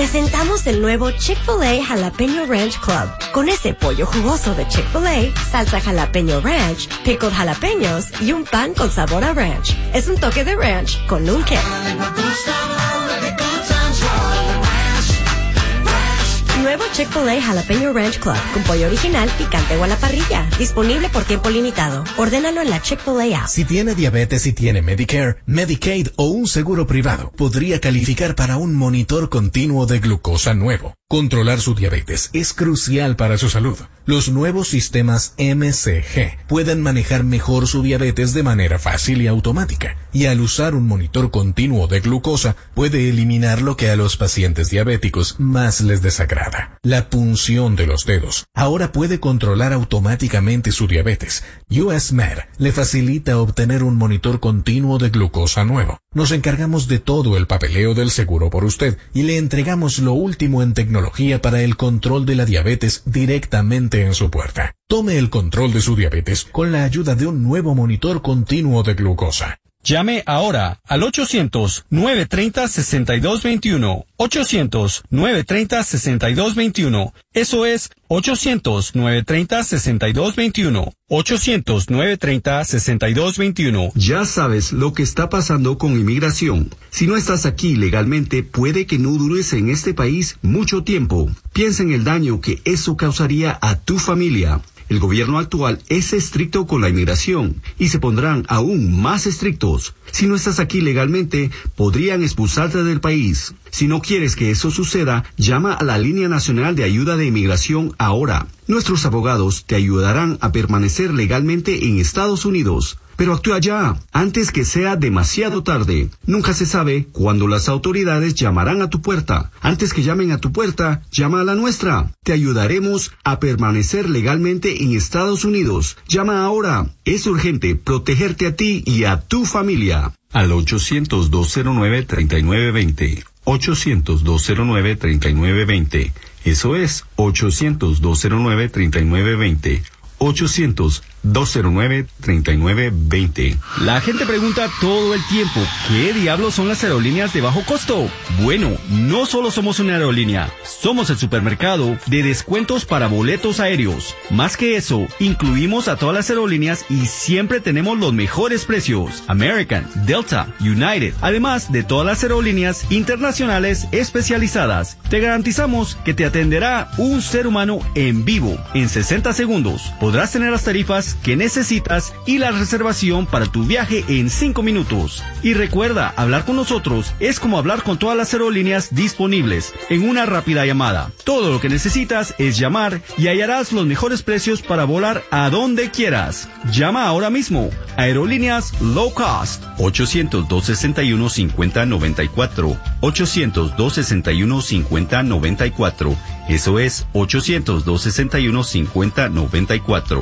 Presentamos el nuevo Chick-fil-A Jalapeño Ranch Club. Con ese pollo jugoso de Chick-fil-A, salsa jalapeño ranch, pickled jalapeños y un pan con sabor a ranch. Es un toque de ranch con un kick. Nuevo Chick-fil-A Jalapeño Ranch Club con pollo original, picante o a la parrilla. Disponible por tiempo limitado. Ordénalo en la Chick-fil-A app. Si tiene diabetes y tiene Medicare, Medicaid o un seguro privado, podría calificar para un monitor continuo de glucosa nuevo. Controlar su diabetes es crucial para su salud. Los nuevos sistemas MCG pueden manejar mejor su diabetes de manera fácil y automática. Y al usar un monitor continuo de glucosa, puede eliminar lo que a los pacientes diabéticos más les desagrada: la punción de los dedos. Ahora puede controlar automáticamente su diabetes. US Med le facilita obtener un monitor continuo de glucosa nuevo. Nos encargamos de todo el papeleo del seguro por usted y le entregamos lo último en tecnología para el control de la diabetes directamente en su puerta. Tome el control de su diabetes con la ayuda de un nuevo monitor continuo de glucosa. Llame ahora al 800-930-6221. 800-930-6221. Eso es 800-930-6221. 800-930-6221. Ya sabes lo que está pasando con inmigración. Si no estás aquí legalmente, puede que no dures en este país mucho tiempo. Piensa en el daño que eso causaría a tu familia. El gobierno actual es estricto con la inmigración y se pondrán aún más estrictos. Si no estás aquí legalmente, podrían expulsarte del país. Si no quieres que eso suceda, llama a la Línea Nacional de Ayuda de Inmigración ahora. Nuestros abogados te ayudarán a permanecer legalmente en Estados Unidos. Pero actúa ya, antes que sea demasiado tarde. Nunca se sabe cuándo las autoridades llamarán a tu puerta. Antes que llamen a tu puerta, llama a la nuestra. Te ayudaremos a permanecer legalmente en Estados Unidos. Llama ahora. Es urgente protegerte a ti y a tu familia. Al 800-209-3920. 800-209-3920. Eso es 800-209-3920. 800-209-3920. La gente pregunta todo el tiempo, ¿qué diablos son las aerolíneas de bajo costo? Bueno, no solo somos una aerolínea, somos el supermercado de descuentos para boletos aéreos. Más que eso, incluimos a todas las aerolíneas y siempre tenemos los mejores precios. American, Delta, United, además de todas las aerolíneas internacionales especializadas. Te garantizamos que te atenderá un ser humano en vivo en 60 segundos. Podrás tener las tarifas que necesitas y la reservación para tu viaje en 5 minutos. Y recuerda, hablar con nosotros es como hablar con todas las aerolíneas disponibles en una rápida llamada. Todo lo que necesitas es llamar y hallarás los mejores precios para volar a donde quieras. Llama ahora mismo. Aerolíneas Low Cost. 800-261-5094. 800-261-5094. Eso es 800-261-5094.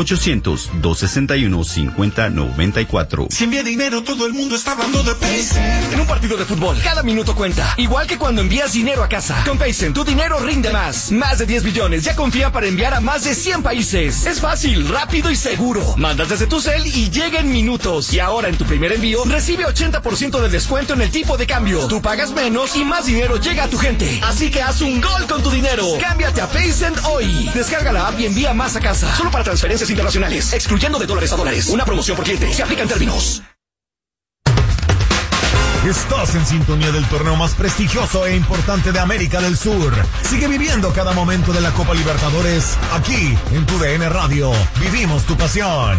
800-261-5094. Si envía dinero, todo el mundo está hablando de Paycent. En un partido de fútbol, cada minuto cuenta. Igual que cuando envías dinero a casa. Con Paycent, tu dinero rinde más. Más de 10 billones ya confían para enviar a más de 100 países. Es fácil, rápido y seguro. Mandas desde tu cel y llega en minutos. Y ahora en tu primer envío, recibe 80% de descuento en el tipo de cambio. Tú pagas menos y más dinero llega a tu gente. Así que haz un gol con tu dinero. Cámbiate a Paycent hoy. Descarga la app y envía más a casa. Solo para transferencias internacionales, excluyendo de dólares a dólares. Una promoción por cliente. Se aplican términos. Estás en sintonía del torneo más prestigioso e importante de América del Sur. Sigue viviendo cada momento de la Copa Libertadores aquí en tu DN Radio. Vivimos tu pasión.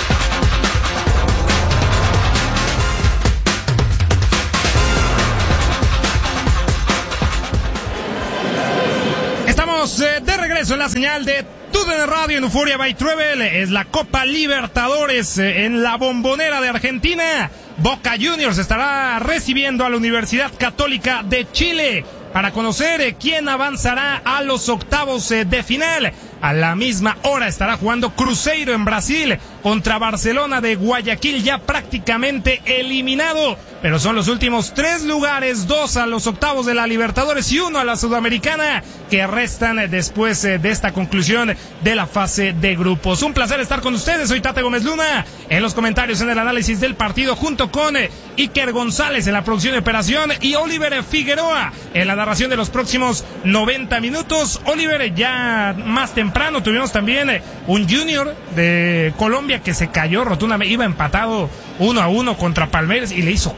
Estamos de regreso en la señal de TUDN Radio en Euphoria by Travel. Es la Copa Libertadores en la Bombonera de Argentina. Boca Juniors estará recibiendo a la Universidad Católica de Chile para conocer quién avanzará a los octavos de final. A la misma hora estará jugando Cruzeiro en Brasil contra Barcelona de Guayaquil, ya prácticamente eliminado. Pero son los últimos 3 lugares, 2 a los octavos de la Libertadores y 1 a la Sudamericana, que restan después de esta conclusión de la fase de grupos. Un placer estar con ustedes, soy Tate Gómez Luna, en los comentarios, en el análisis del partido, junto con Iker González en la producción de operación y Oliver Figueroa en la narración de los próximos 90 minutos. Oliver, ya más temprano tuvimos también un Junior de Colombia que se cayó rotundamente, iba empatado 1-1 contra Palmeiras y le hizo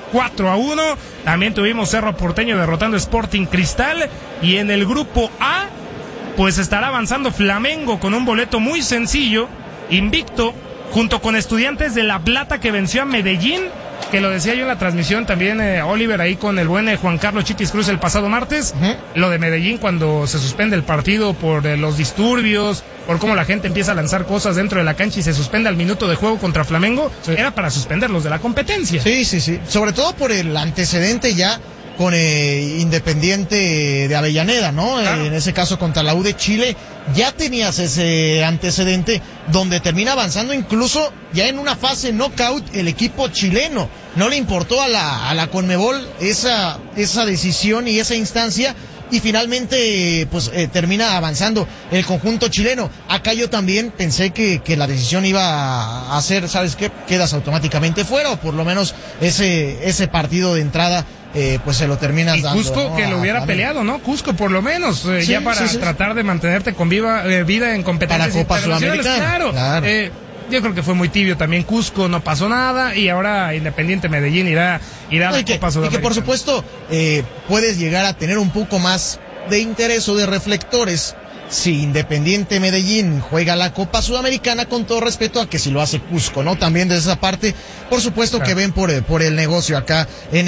4-1. También tuvimos Cerro Porteño derrotando Sporting Cristal, y en el grupo A pues estará avanzando Flamengo con un boleto muy sencillo, invicto, junto con Estudiantes de La Plata, que venció a Medellín, que lo decía yo en la transmisión también, Oliver, ahí con el buen Juan Carlos Chiquis Cruz el pasado martes. Lo de Medellín, cuando se suspende el partido por los disturbios, por cómo la gente empieza a lanzar cosas dentro de la cancha y se suspende al minuto de juego contra Flamengo, era para suspenderlos de la competencia. Sí, sobre todo por el antecedente ya con Independiente de Avellaneda, ¿no? Claro. En ese caso contra la U de Chile, ya tenías ese antecedente donde termina avanzando incluso ya en una fase knockout el equipo chileno. No le importó a la Conmebol esa decisión y esa instancia, y finalmente pues termina avanzando el conjunto chileno. Acá yo también pensé que la decisión iba a ser, ¿sabes qué? Quedas automáticamente fuera, o por lo menos ese partido de entrada pues se lo terminas dando. Y Cusco, ¿no? Que lo hubiera peleado, ¿no? Cusco por lo menos, ya para tratar de mantenerte con vida en competencias para Copa Sudamericana. Claro. Yo creo que fue muy tibio también Cusco, no pasó nada, y ahora Independiente Medellín irá a Copa Sudamericana. Y que por supuesto puedes llegar a tener un poco más de interés o de reflectores si Independiente Medellín juega la Copa Sudamericana, con todo respeto a que si lo hace Cusco, ¿no? También de esa parte, por supuesto, claro, que ven por el negocio acá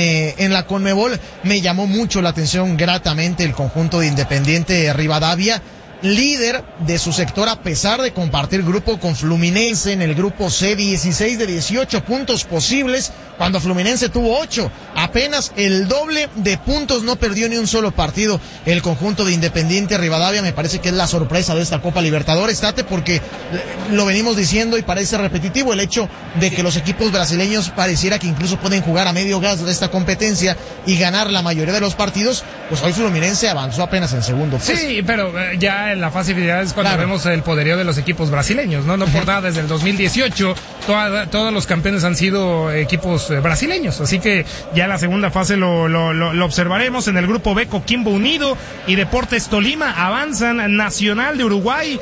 en la Conmebol. Me llamó mucho la atención gratamente el conjunto de Independiente Rivadavia, líder de su sector a pesar de compartir grupo con Fluminense en el grupo C, 16 de 18 puntos posibles, cuando Fluminense tuvo 8, apenas el doble de puntos, no perdió ni un solo partido el conjunto de Independiente Rivadavia. Me parece que es la sorpresa de esta Copa Libertadores, Tate, porque lo venimos diciendo y parece repetitivo el hecho de que los equipos brasileños pareciera que incluso pueden jugar a medio gas de esta competencia y ganar la mayoría de los partidos. Pues hoy Fluminense avanzó apenas en segundo puesto. Sí, pero ya en la fase final es cuando vemos el poderío de los equipos brasileños, ¿no? No por nada, desde el 2018 todos los campeones han sido equipos brasileños, así que ya la segunda fase lo observaremos. En el grupo B, Coquimbo Unido y Deportes Tolima avanzan. Nacional de Uruguay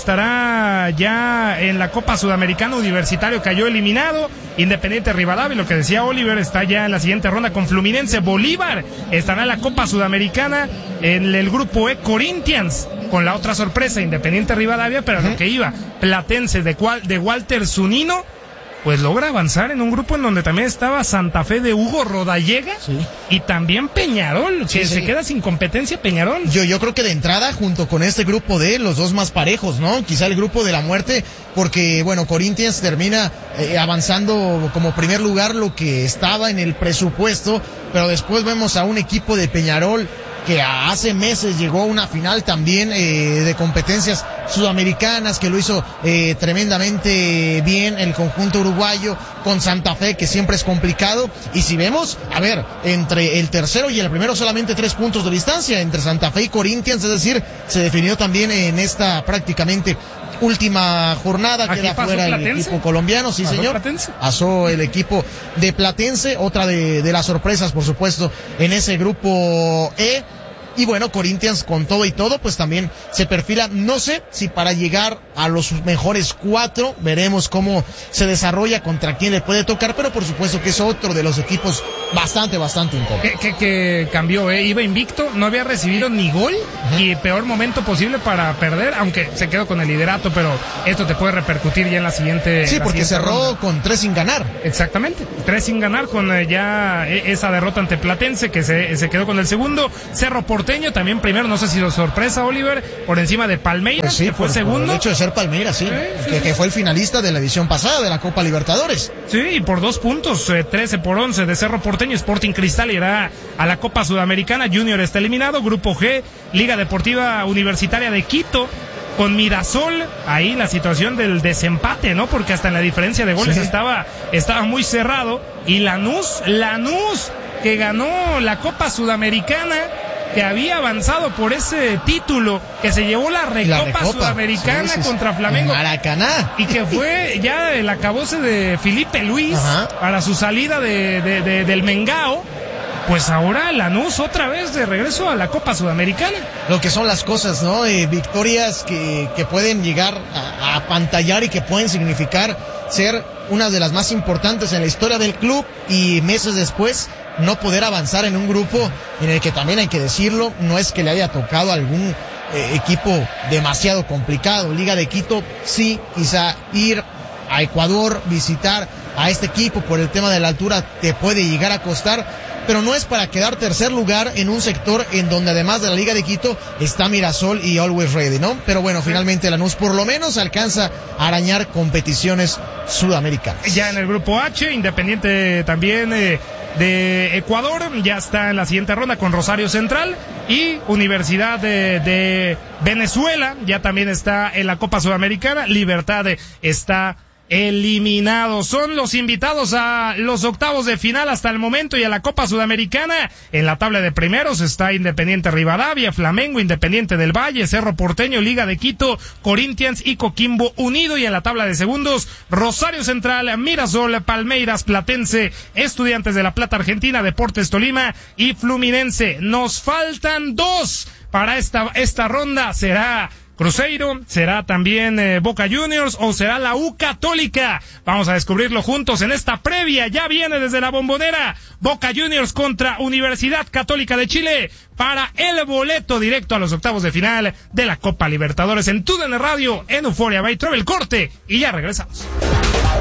estará ya en la Copa Sudamericana, Universitario cayó eliminado. Independiente Rivadavia, lo que decía Oliver, está ya en la siguiente ronda con Fluminense. Bolívar estará en la Copa Sudamericana. En el grupo E, Corinthians, con la otra sorpresa, Independiente Rivadavia, pero lo que iba, Platense de Walter Zunino, pues logra avanzar en un grupo en donde también estaba Santa Fe de Hugo Rodallega, y también Peñarol, que se queda sin competencia Peñarol. Yo creo que de entrada, junto con este grupo D, los dos más parejos, ¿no? Quizá el grupo de la muerte, porque, bueno, Corinthians termina avanzando como primer lugar, lo que estaba en el presupuesto, pero después vemos a un equipo de Peñarol que hace meses llegó a una final también de competencias sudamericanas, que lo hizo tremendamente bien el conjunto uruguayo, con Santa Fe, que siempre es complicado. Y si vemos, a ver, entre el tercero y el primero solamente 3 puntos de distancia entre Santa Fe y Corinthians, es decir, se definió también en esta prácticamente última jornada. Queda fuera el equipo colombiano, sí señor. Pasó el equipo de Platense, otra de las sorpresas, por supuesto, en ese grupo E. Y bueno, Corinthians con todo y todo, pues también se perfila, no sé si para llegar a los mejores 4, veremos cómo se desarrolla, contra quién le puede tocar, pero por supuesto que es otro de los equipos bastante incómodo. Que cambió, iba invicto, no había recibido ni gol, y peor momento posible para perder, aunque se quedó con el liderato, pero esto te puede repercutir ya en la siguiente. Sí, porque cerró ronda con 3 sin ganar. Exactamente, 3 sin ganar, con ya esa derrota ante Platense, que se quedó con el segundo. Cerro Porteño también primero, no sé si lo sorpresa, Oliver, por encima de Palmeiras, pues sí, que fue segundo. Por el hecho de ser Palmeiras, que fue el finalista de la edición pasada de la Copa Libertadores. Sí, y por 2 puntos, 13-11 de Cerro Porteño. Sporting Cristal irá a la Copa Sudamericana. Junior está eliminado. Grupo G, Liga Deportiva Universitaria de Quito con Mirasol, ahí la situación del desempate, ¿no? Porque hasta en la diferencia de goles estaba muy cerrado. Y Lanús, que ganó la Copa Sudamericana, que había avanzado por ese título, que se llevó la Recopa Sudamericana contra Flamengo. Maracaná. Y que fue ya el acabose de Felipe Luis para su salida del Mengao. Pues ahora Lanús otra vez de regreso a la Copa Sudamericana. Lo que son las cosas, ¿no? Victorias que pueden llegar a apantallar y que pueden significar ser una de las más importantes en la historia del club, y meses después no poder avanzar en un grupo en el que también hay que decirlo, no es que le haya tocado algún equipo demasiado complicado. Liga de Quito, sí, quizá ir a Ecuador, visitar a este equipo por el tema de la altura te puede llegar a costar, pero no es para quedar tercer lugar en un sector en donde además de la Liga de Quito está Mirasol y Always Ready, ¿no? Pero bueno, finalmente Lanús por lo menos alcanza a arañar competiciones sudamericanas. Ya en el grupo H, Independiente también de Ecuador ya está en la siguiente ronda con Rosario Central, y Universidad de Venezuela ya también está en la Copa Sudamericana. Libertad está eliminados. Son los invitados a los octavos de final hasta el momento y a la Copa Sudamericana. En la tabla de primeros está Independiente Rivadavia, Flamengo, Independiente del Valle, Cerro Porteño, Liga de Quito, Corinthians y Coquimbo Unido. Y en la tabla de segundos, Rosario Central, Mirasol, Palmeiras, Platense, Estudiantes de La Plata Argentina, Deportes Tolima y Fluminense. Nos faltan 2 para esta ronda. ¿Será Cruzeiro? ¿Será también Boca Juniors? ¿O será la U Católica? Vamos a descubrirlo juntos en esta previa. Ya viene desde la Bombonera Boca Juniors contra Universidad Católica de Chile para el boleto directo a los octavos de final de la Copa Libertadores en TUDN Radio, en Euphoria by Travel. Corte y ya regresamos.